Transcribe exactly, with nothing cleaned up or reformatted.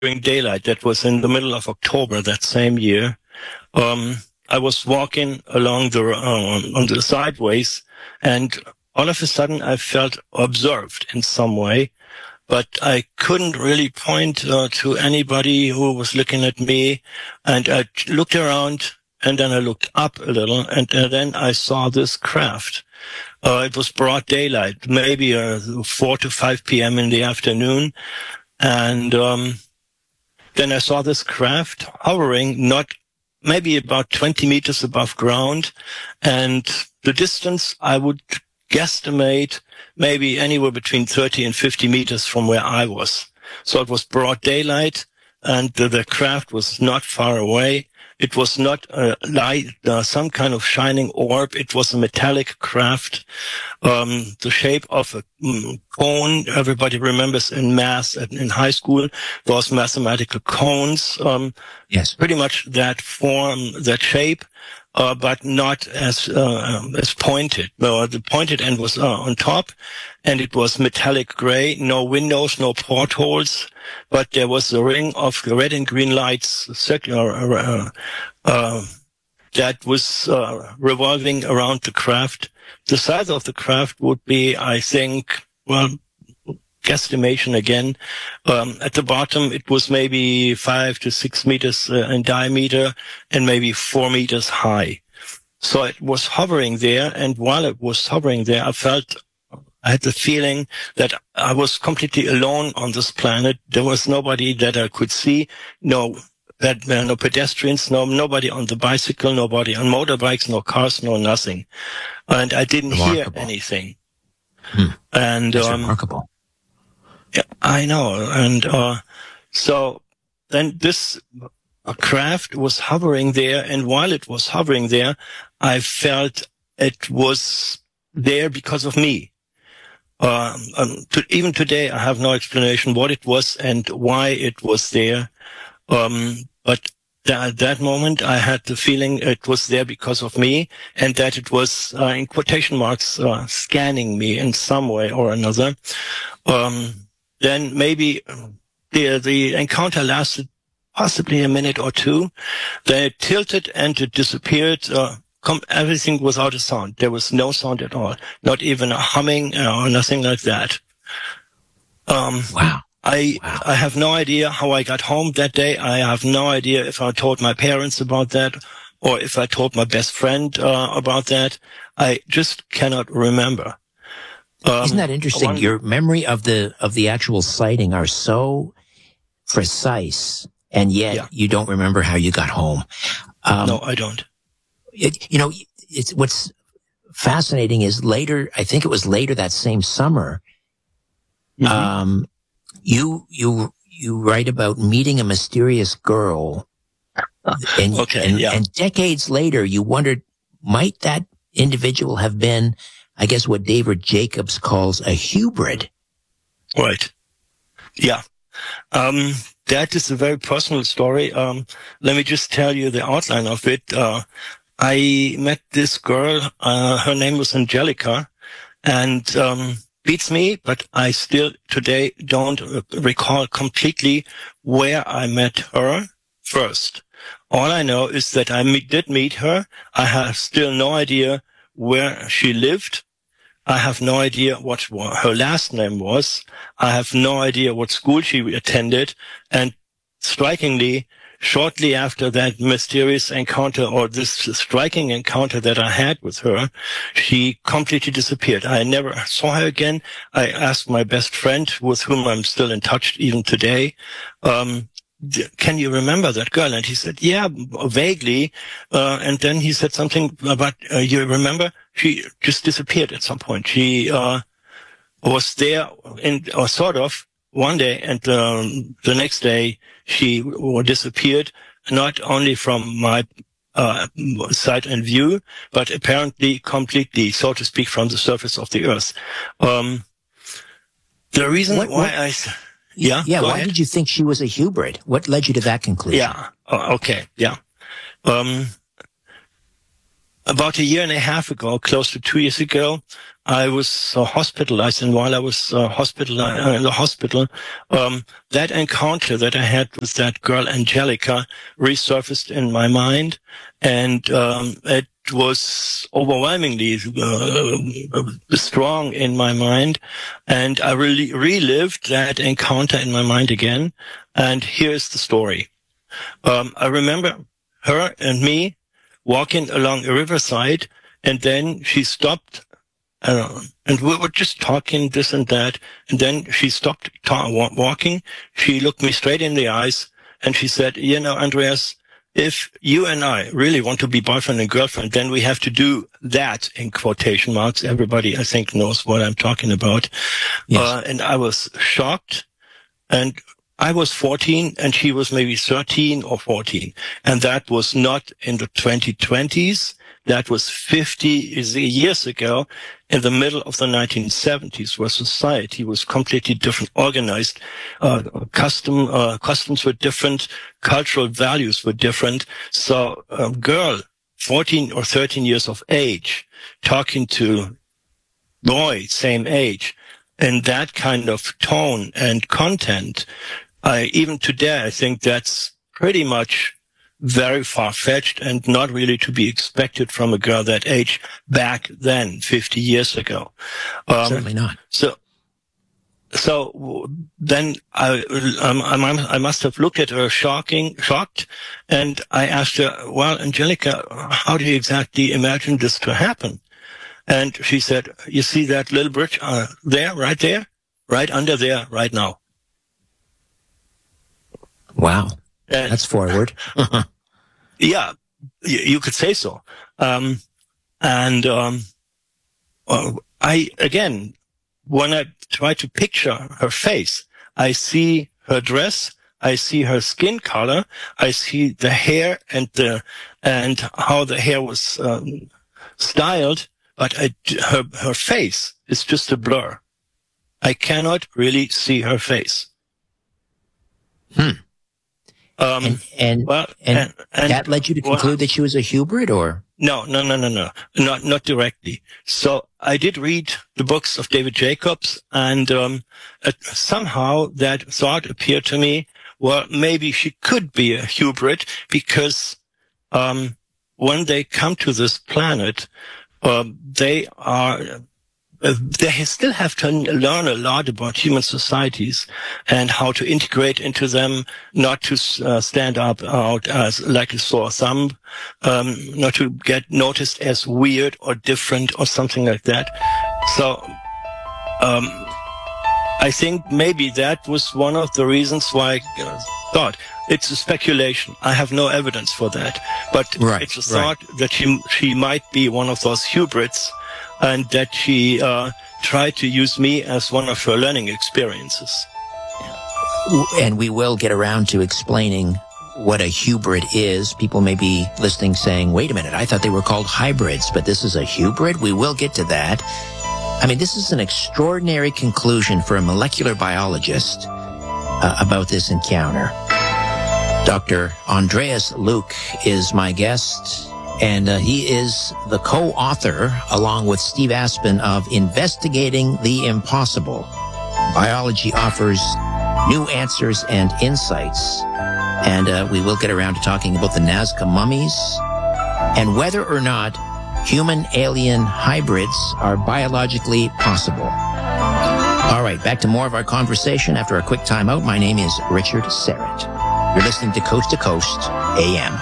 during daylight. That was in the middle of October that same year. Um, I was walking along the uh, on the sideways, and all of a sudden I felt observed in some way, but I couldn't really point uh, to anybody who was looking at me. And I looked around, and then I looked up a little, and uh, then I saw this craft. Uh, it was broad daylight, maybe uh, four to five p.m. in the afternoon, and um, then I saw this craft hovering, not maybe about twenty meters above ground, and the distance I would guesstimate maybe anywhere between thirty and fifty meters from where I was. So it was broad daylight, and the, the craft was not far away. It was not a light, uh, some kind of shining orb. It was a metallic craft, um, the shape of a mm, cone. Everybody remembers in math in high school, those mathematical cones. Um, yes, pretty much that form, that shape, uh, but not as uh, as pointed. No, the pointed end was uh, on top, and it was metallic gray. No windows, no portholes, but there was a ring of red and green lights, circular. Uh, uh, that was uh, revolving around the craft. The size of the craft would be, I think, well, guesstimation again. Um, at the bottom, it was maybe five to six meters uh, in diameter and maybe four meters high. So it was hovering there, and while it was hovering there, I felt, I had the feeling that I was completely alone on this planet. There was nobody that I could see, no that there were no pedestrians, no nobody on the bicycle, nobody on motorbikes, no cars, no nothing. And I didn't Remarkable. hear anything. Hmm. And That's um, remarkable. Yeah, I know. And uh, so then this craft was hovering there, and while it was hovering there, I felt it was there because of me. Uh, um, to, even today, I have no explanation what it was and why it was there. Um, but th- at that moment, I had the feeling it was there because of me, and that it was, uh, in quotation marks, uh, scanning me in some way or another. Um, then maybe the the encounter lasted possibly a minute or two. Then it tilted and it disappeared. Uh, com- everything without a sound. There was no sound at all, not even a humming uh, or nothing like that. Um, wow. I wow. I have no idea how I got home that day. I have no idea if I told my parents about that or if I told my best friend uh, about that. I just cannot remember. Um, Isn't that interesting? one, Your memory of the of the actual sighting are so precise, and yet yeah. you don't remember how you got home. Um, no, I don't. It, you know, it's what's fascinating is later. I think it was later that same summer. Mm-hmm. Um, you you you write about meeting a mysterious girl, and okay, and, yeah. and decades later, you wondered, might that individual have been, I guess, what David Jacobs calls a hybrid? Right. Yeah. Um, that is a very personal story. Um, let me just tell you the outline of it. Uh, I met this girl. Uh, her name was Angelica, and um, beats me, but I still today don't recall completely where I met her first. All I know is that I meet, did meet her. I have still no idea where she lived. I have no idea what her last name was. I have no idea what school she attended. And strikingly, shortly after that mysterious encounter or this striking encounter that I had with her, she completely disappeared. I never saw her again. I asked my best friend, with whom I'm still in touch even today, um, can you remember that girl? And he said, yeah, vaguely. Uh, and then he said something about, uh, you remember? She just disappeared at some point. She, uh, was there in, or sort of one day, and, um, the next day she disappeared, not only from my, uh, sight and view, but apparently completely, so to speak, from the surface of the earth. Um, the reason what, why what? I, Yeah. Yeah. Why ahead. did you think she was a hybrid? What led you to that conclusion? Yeah. Uh, okay. Yeah. Um, about a year and a half ago, close to two years ago, I was uh, hospitalized, and while I was uh, hospital uh, in the hospital, um, that encounter that I had with that girl Angelica resurfaced in my mind, and um, it was overwhelmingly uh, strong in my mind, and I really relived that encounter in my mind again. And here's the story. Um, I remember her and me walking along a riverside, and then she stopped, uh, and we were just talking this and that, and then she stopped ta- walking. She looked me straight in the eyes, and she said, you know, Andreas, if you and I really want to be boyfriend and girlfriend, then we have to do that, in quotation marks. Everybody, I think, knows what I'm talking about. Yes. Uh, and I was shocked, and I was fourteen and she was maybe thirteen or fourteen. And that was not in the twenty twenties. That was fifty years ago, in the middle of the nineteen seventies, where society was completely different, organized. Uh, custom, uh, customs were different. Cultural values were different. So a girl, fourteen or thirteen years of age, talking to boy, same age, in that kind of tone and content, I, even today, I think that's pretty much very far-fetched and not really to be expected from a girl that age back then, fifty years ago. Um, Certainly not. So, so then I, um, I must have looked at her shocking, shocked, and I asked her, well, Angelica, how do you exactly imagine this to happen? And she said, you see that little bridge uh, there, right there, right under there, right now. Wow. And, that's forward. Yeah, you, you could say so. Um, and um, uh, I, again, when I try to picture her face, I see her dress, I see her skin color, I see the hair and the and how the hair was um, styled, but I, her her face is just a blur. I cannot really see her face. Hmm. Um, and and, well, and, and, and that led you to conclude well, that she was a hubrid, or? No, no, no, no, no, not not directly. So I did read the books of David Jacobs, and um, uh, somehow that thought appeared to me. Well, maybe she could be a hubrid because um, when they come to this planet, um, they are. Uh, they still have to learn a lot about human societies and how to integrate into them, not to uh, stand up out as like a sore thumb, um, not to get noticed as weird or different or something like that. So, um, I think maybe that was one of the reasons why I thought it's a speculation. I have no evidence for that, but right, it's a thought right. that she, she might be one of those hybrids, and that she uh, tried to use me as one of her learning experiences. And we will get around to explaining what a hubrid is. People may be listening saying, wait a minute, I thought they were called hybrids, but this is a hubrid? We will get to that. I mean, this is an extraordinary conclusion for a molecular biologist uh, about this encounter. Doctor Andreas Luke is my guest. And uh, he is the co-author, along with Steve Aspen, of Investigating the Impossible. Biology offers new answers and insights. And uh, we will get around to talking about the Nazca mummies and whether or not human-alien hybrids are biologically possible. All right, back to more of our conversation after a quick timeout. My name is Richard Serrett. You're listening to Coast to Coast A M.